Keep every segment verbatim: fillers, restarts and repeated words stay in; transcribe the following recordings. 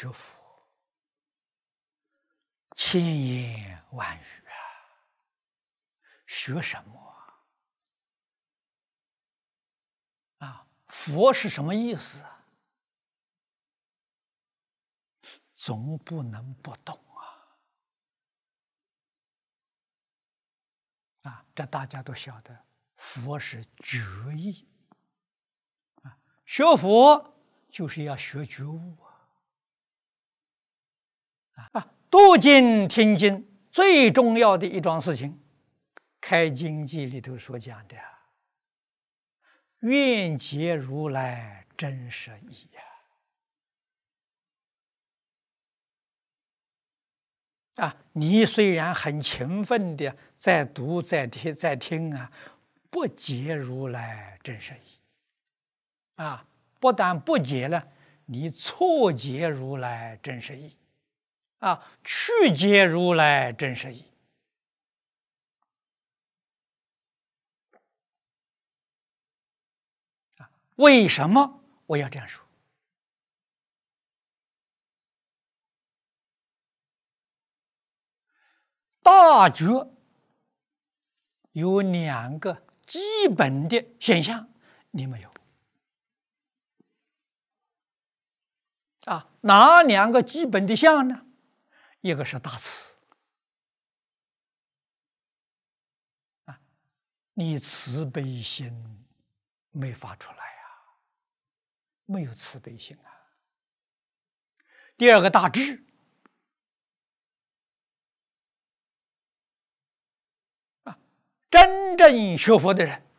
学佛，千言万语啊，学什么啊？啊，佛是什么意思啊？总不能不懂啊！啊，这大家都晓得，佛是觉意啊，学佛就是要学觉悟啊！啊，读经听经最重要的一桩事情，《开经记》里头所讲的，愿解如来真实义呀！啊，你虽然很勤奋的在读、在听、在听啊，不解如来真实义啊，不但不解了，你错解如来真实义啊，曲解如来真实义啊。为什么我要这样说？大觉有两个基本的现象，你没有啊？哪两个基本的相呢？一个是大慈啊，你慈悲心没发出来啊，没有慈悲心啊。第二个大智啊，真正学佛的人，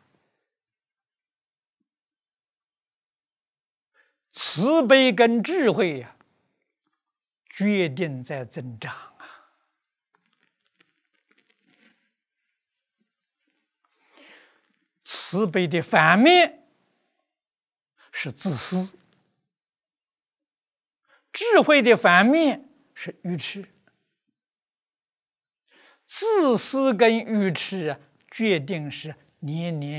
慈悲跟智慧呀、啊，决定在增长啊。慈悲的反面是自私，智慧的反面是愚痴。自私跟愚痴啊，决定是年年